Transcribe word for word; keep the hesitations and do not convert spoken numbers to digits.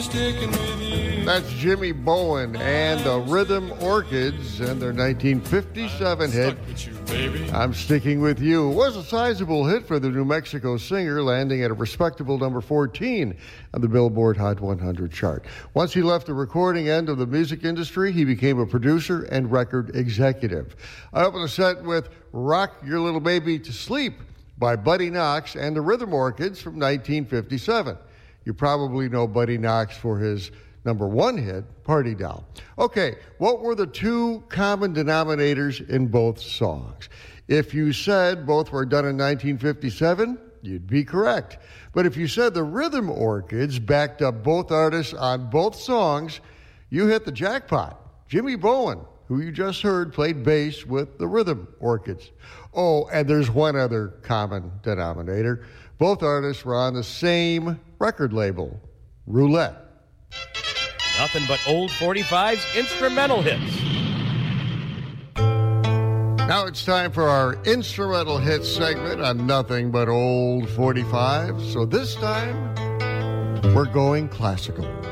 That's Jimmy Bowen and the Rhythm Orchids and their nineteen fifty-seven hit, I'm Sticking With You. It was a sizable hit for the New Mexico singer, landing at a respectable number fourteen on the Billboard Hot one hundred chart. Once he left the recording end of the music industry, he became a producer and record executive. I open the set with Rock Your Little Baby to Sleep by Buddy Knox and the Rhythm Orchids from nineteen fifty-seven. You probably know Buddy Knox for his number one hit, Party Doll. Okay, what were the two common denominators in both songs? If you said both were done in nineteen fifty-seven, you'd be correct. But if you said the Rhythm Orchids backed up both artists on both songs, you hit the jackpot. Jimmy Bowen, who you just heard, played bass with the Rhythm Orchids. Oh, and there's one other common denominator. Both artists were on the same record label, Roulette. Nothing but old forty-fives instrumental hits. Now it's time for our instrumental hits segment on Nothing But Old forty-fives. So this time, we're going classical.